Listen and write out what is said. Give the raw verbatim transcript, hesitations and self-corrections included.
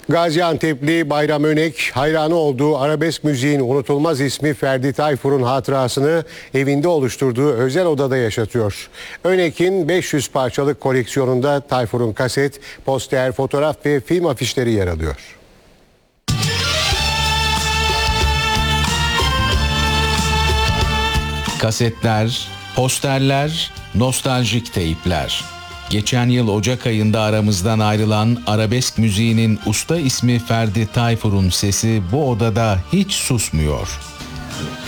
Gaziantep'li Bayram Önek hayranı olduğu arabesk müziğin unutulmaz ismi Ferdi Tayfur'un hatırasını evinde oluşturduğu özel odada yaşatıyor. Önek'in beş yüz parçalık koleksiyonunda Tayfur'un kaset, poster, fotoğraf ve film afişleri yer alıyor. Kasetler, posterler, nostaljik teypler. Geçen yıl Ocak ayında aramızdan ayrılan arabesk müziğinin usta ismi Ferdi Tayfur'un sesi bu odada hiç susmuyor.